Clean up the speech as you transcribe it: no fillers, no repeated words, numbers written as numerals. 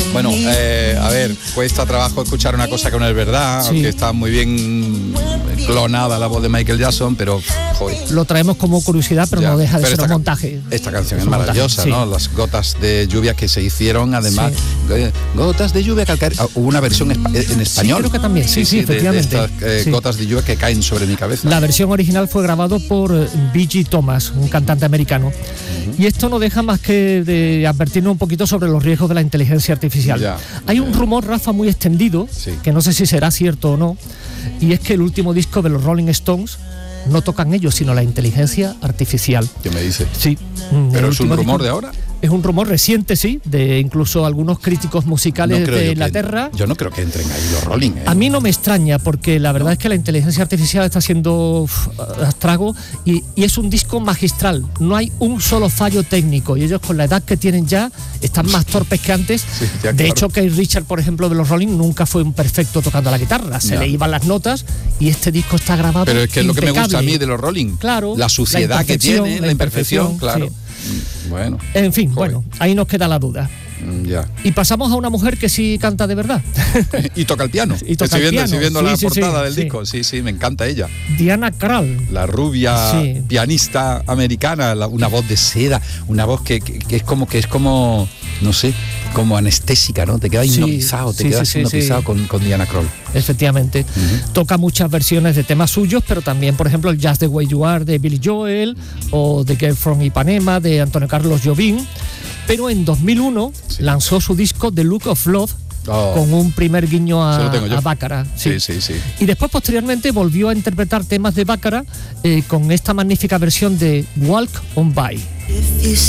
Bueno, a ver, cuesta trabajo escuchar una cosa que no es verdad, aunque está muy bien clonada la voz de Michael Jackson, pero joder. Lo traemos como curiosidad, pero no deja de ser un montaje. Esta canción es maravillosa, ¿no? Las gotas de lluvia que se hicieron, además, gotas de lluvia calcárea. Hubo una versión en español. Sí, creo que también, sí, efectivamente. De estas gotas de lluvia que caen sobre mi cabeza. La versión original fue grabado por B.G. Thomas, un cantante americano. Y esto no deja más que de advertirnos un poquito sobre los riesgos de la inteligencia artificial. Hay un rumor, Rafa, muy extendido, que no sé si será cierto o no, y es que el último disco de los Rolling Stones no tocan ellos, sino la inteligencia artificial. ¿Qué me dice? Sí. ¿Pero es un rumor de ahora? Es un rumor reciente, sí, de incluso algunos críticos musicales de Inglaterra. Yo no creo que entren ahí los Rolling. A mí no me extraña, porque la verdad es que la inteligencia artificial está haciendo estrago y es un disco magistral. No hay un solo fallo técnico y ellos, con la edad que tienen ya, están más torpes que antes. De hecho, Keith Richards, por ejemplo, de los Rolling, nunca fue un perfecto tocando la guitarra. Se le iban las notas y este disco está grabado. Pero es que es lo que me gusta a mí de los Rolling. Claro. La suciedad que tiene, la imperfección, claro. Sí. Bueno. En fin, bueno, ahí nos queda la duda. Ya. Y pasamos a una mujer que sí canta de verdad. Y toca el piano. Estoy viendo la portada del disco. Sí, me encanta ella. Diana Krall. La rubia pianista americana, una voz de seda, una voz que es como, no sé, como anestésica, ¿no? Te quedas hipnotizado, hipnotizado con Diana Krall. Efectivamente. Toca muchas versiones de temas suyos, pero también, por ejemplo, el Just the Way You Are de Billy Joel o The Girl from Ipanema de Antonio Carlos Jobim. Pero en 2001 lanzó su disco The Look of Love, con un primer guiño a Bácara. Sí. Y después, posteriormente, volvió a interpretar temas de Bácara con esta magnífica versión de Walk On By. If you